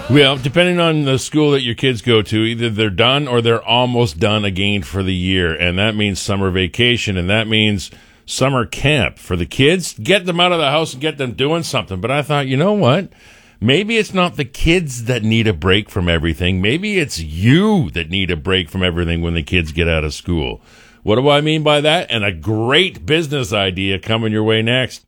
Well, depending on the school that your kids go to, either they're done or they're almost done again for the year. And that means summer vacation, and that means summer camp. For the kids, get them out of the house and get them doing something. But I thought, you know what? Maybe it's not the kids that need a break from everything. Maybe it's you that need a break from everything when the kids get out of school. What do I mean by that? And a great business idea coming your way next.